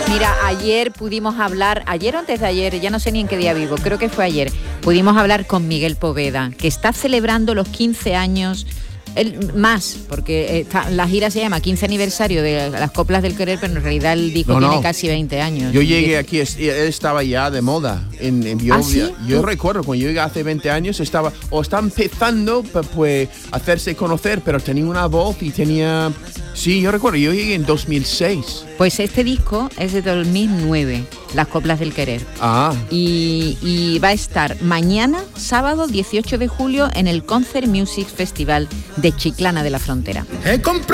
Mira, ayer pudimos hablar, ayer o antes de ayer, ya no sé ni en qué día vivo, creo que fue ayer, pudimos hablar con Miguel Poveda, que está celebrando los 15 años, porque la gira se llama 15 aniversario de las Coplas del Querer, pero en realidad el disco tiene casi 20 años. Yo llegué aquí, él estaba ya de moda. ¿Sí? Yo recuerdo cuando yo llegué hace 20 años, estaba empezando pues, a hacerse conocer, pero tenía una voz y tenía... Sí, yo recuerdo, yo llegué en 2006. Pues este disco es de 2009, Las Coplas del Querer. Y va a estar mañana, sábado 18 de julio, en el Concert Music Festival de Chiclana de la Frontera. He comprado